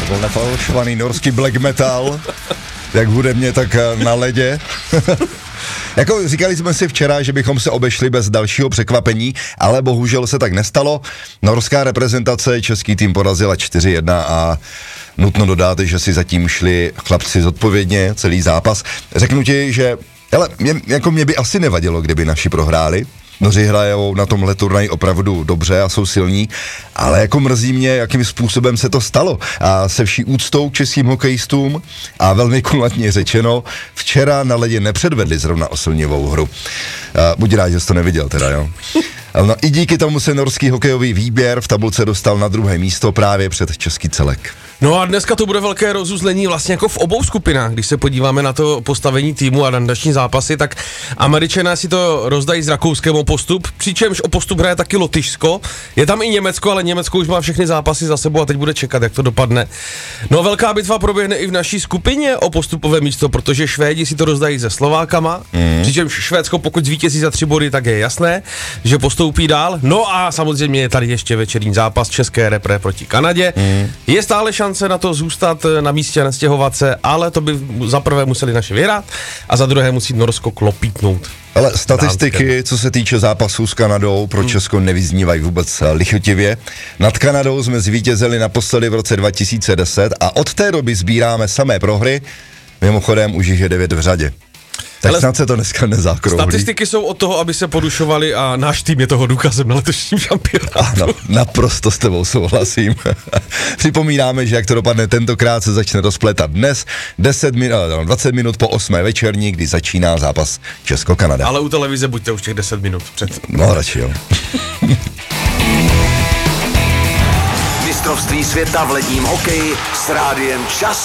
To byl nefalšovaný norský black metal, jak hudebně, tak na ledě. Jako říkali jsme si včera, že bychom se obešli bez dalšího překvapení, ale bohužel se tak nestalo. Norská reprezentace český tým porazila 4-1 a nutno dodat, že si zatím šli chlapci zodpovědně celý zápas. Řeknu ti, že mě by asi nevadilo, kdyby naši prohráli. Noři hrajou na tomhle turnaji opravdu dobře a jsou silní, ale jako mrzí mě, jakým způsobem se to stalo. A se vší úctou k českým hokejistům a velmi kulantně řečeno, včera na ledě nepředvedli zrovna oslnivou hru. Buď rád, že jsi to neviděl teda, jo. No i díky tomu se norský hokejový výběr v tabulce dostal na druhé místo právě před český celek. No a dneska to bude velké rozuzlení vlastně jako v obou skupinách. Když se podíváme na to postavení týmu a randační zápasy, tak Američané si to rozdají s Rakouskem o postup, přičemž o postup hraje taky Lotyšsko. Je tam i Německo, ale Německo už má všechny zápasy za sebou a teď bude čekat, jak to dopadne. No velká bitva proběhne i v naší skupině o postupové místo, protože Švédi si to rozdají se Slovákama, přičemž Švédsko pokud zvítězí za 3 body, tak je jasné, že postoupí dál. No a samozřejmě je tady ještě večerní zápas české repre proti Kanadě. Je stále šance na to zůstat na místě a nestěhovat se, ale to by za prvé museli naše vyhrát a za druhé musí Norsko klopítnout. Ale statistiky, co se týče zápasů s Kanadou, pro Česko nevyznívají vůbec lichotivě. Nad Kanadou jsme zvítězili naposledy v roce 2010 a od té doby sbíráme samé prohry, mimochodem už jich je 9 v řadě. Tak ale snad se to dneska nezákrouhlí. Statistiky jsou od toho, aby se podušovali a náš tým je toho důkazem na letošním šampionátu. Ano, naprosto s tebou souhlasím. Připomínáme, že jak to dopadne tentokrát, se začne rozplétat dnes 20 minut po 8 večerní, kdy začíná zápas Česko-Kanada. Ale u televize buďte už těch 10 minut před. No radši jo. Mistrovství světa v ledním hokeji s rádiem Čas.